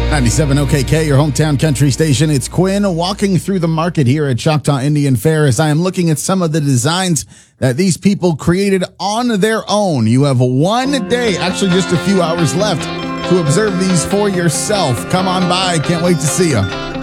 97 OKK, your hometown country station. It's Quinn walking through the market here at Choctaw Indian Fair as I am looking at some of the designs that these people created on their own. You have one day, actually just a few hours left, to observe these for yourself. Come on by. Can't wait to see you.